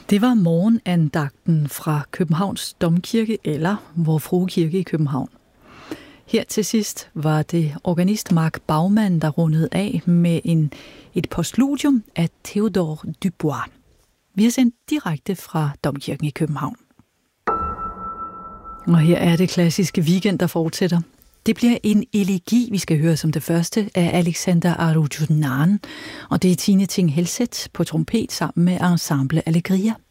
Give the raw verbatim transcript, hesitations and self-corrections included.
Det var morgenandagten fra Københavns Domkirke eller Vor Frue Kirke i København. Her til sidst var det organist Mark Baumann, der rundede af med en, et postludium af Théodore Dubois. Vi har sendt direkte fra Domkirken i København. Og her er det klassiske weekend, der fortsætter. Det bliver en elegi, vi skal høre som det første, af Alexander Arujonan, og det er Tine Ting Helseth på trompet sammen med Ensemble Allegria.